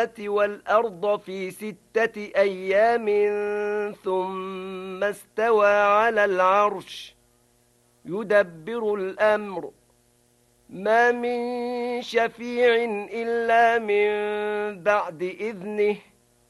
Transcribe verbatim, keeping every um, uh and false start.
والأرض في ستة أيام ثم استوى على العرش يدبر الأمر ما من شفيع إلا من بعد إذنه